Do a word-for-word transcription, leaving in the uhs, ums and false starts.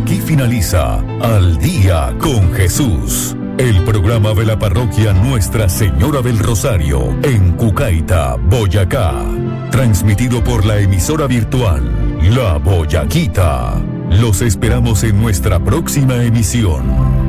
Aquí finaliza Al Día con Jesús, el programa de la parroquia Nuestra Señora del Rosario en Cucaita, Boyacá. Transmitido por la emisora virtual La Boyaquita. Los esperamos en nuestra próxima emisión.